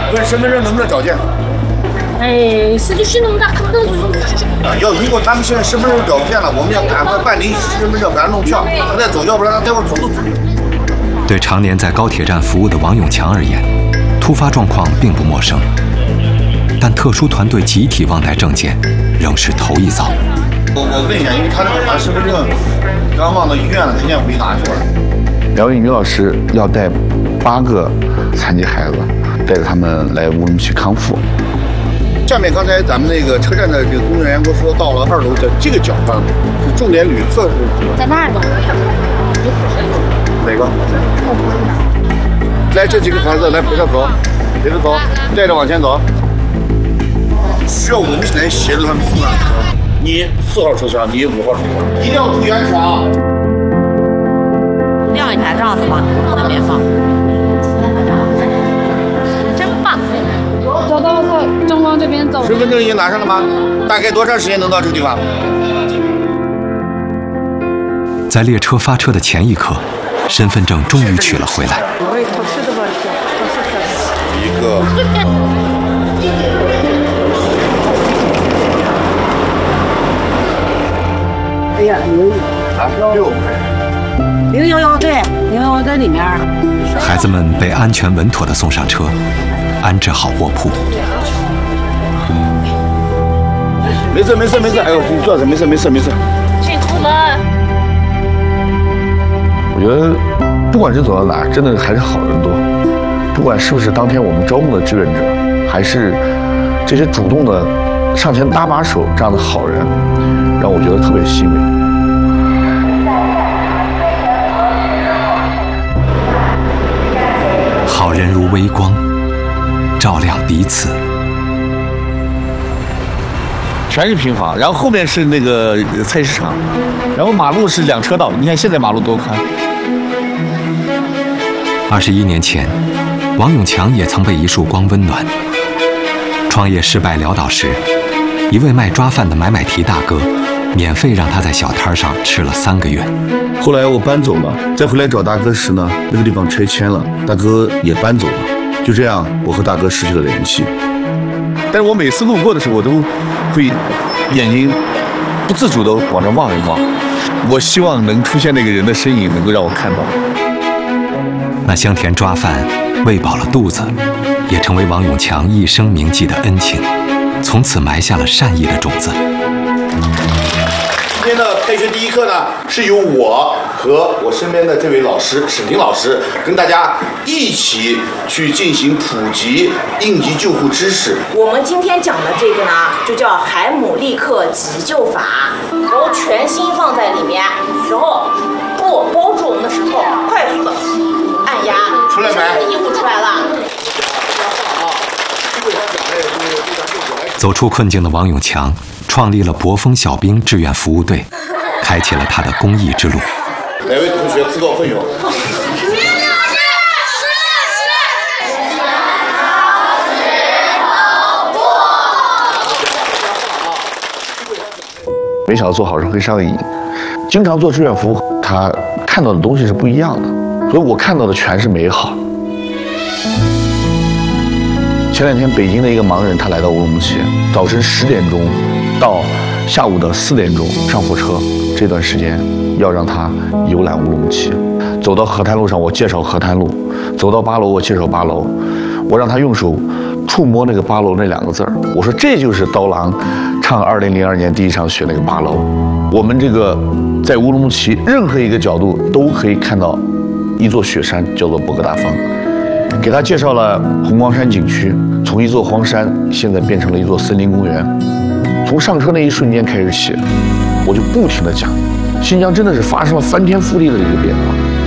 问身份证能不能找见？ 哎，司机信用卡看不到。 要如果他们现在身份证找不见了，我们要赶快办理身份证，赶快弄票，他再走，要不然他待会儿走都走不了。 对常年在高铁站服务的王永强而言，突发状况并不陌生，但特殊团队集体忘带证件，仍是头一遭。 我问一下，因为他那个身份证刚忘到医院了，今天回去拿去了。 苗玉女老师要带8个残疾孩子，带着他们来乌鲁木齐康复。 下面刚才咱们那个车站的这个工作人员跟我说，到了2楼的这个角上是重点旅客在那儿呢。 哪个？来，这几个孩子来陪着走，陪着走，带着往前走。需要我们来协助他们送上车。你4号车厢，你5号车厢，一定要注意安全啊！ 晾一排这样子吗？那边放。真棒！ 走到中光这边走。 身份证已经拿上了吗？大概多长时间能到这个地方？ 在列车发车的前一刻，身份证终于取了回来。 一个。 哎呀，011对，011在里面。 孩子们被安全稳妥地送上车，安置好卧铺。 没事，哎呦，你坐着，没事。 请出门。 我觉得，不管是走到哪，真的还是好人多。不管是不是当天我们招募的志愿者，还是这些主动的上前搭把手这样的好人，让我觉得特别欣慰。 好人如微光，照亮彼此。 全是平房，然后后面是那个菜市场，然后马路是2车道。你看现在马路多宽。 21年前，王永强也曾被一束光温暖。创业失败潦倒时，一位卖抓饭的买提大哥，免费让他在小摊上吃了3个月。 后来我搬走了，再回来找大哥时呢，那个地方拆迁了，大哥也搬走了。就这样，我和大哥失去了联系。但是我每次路过的时候，我都会眼睛不自主地往这望一望。我希望能出现那个人的身影，能够让我看到。 那香甜抓饭喂饱了肚子，也成为王永强一生铭记的恩情，从此埋下了善意的种子。 今天的开学第一课呢，是由我和我身边的这位老师沈婷老师跟大家一起去进行普及应急救护知识。 我们今天讲的这个呢，就叫海姆立克急救法，然后全心放在里面，然后布包住我们的石头，快速的按压， 出来没？ 衣服出来了。 走出困境的王永强创立了博丰小兵志愿服务队，开启了他的公益之路。 哪位同学自告奋勇？ 没想到做好人会上瘾，经常做志愿服务，他看到的东西是不一样的，所以我看到的全是美好。前2天，北京的一个盲人，他来到乌鲁木齐，早晨10点钟到下午的4点钟上火车，这段时间要让他游览乌鲁木齐。走到河滩路上，我介绍河滩路；走到8楼，我介绍8楼。我让他用手触摸那个8楼那2个字儿，我说这就是刀郎唱2002年第一场雪那个8楼。我们这个在乌鲁木齐任何一个角度都可以看到一座雪山，叫做博格大峰。给他介绍了红光山景区，从一座荒山现在变成了一座森林公园。从上车那一瞬间开始起，我就不停地讲，新疆真的是发生了翻天覆地的一个变化。